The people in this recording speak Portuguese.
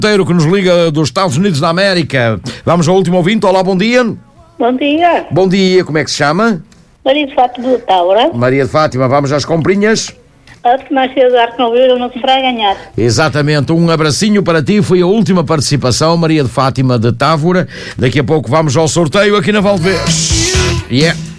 que nos liga dos Estados Unidos da América. Vamos ao último ouvinte. Olá, bom dia. Bom dia. Bom dia, como é que se chama? Maria de Fátima de Taura. Maria de Fátima, vamos às comprinhas? A que mais cedo dar que não viu, não se fará ganhar. Exatamente, um abracinho para ti, foi a última participação, Maria de Fátima de Távora. Daqui a pouco vamos ao sorteio aqui na Valdevez. Yeah.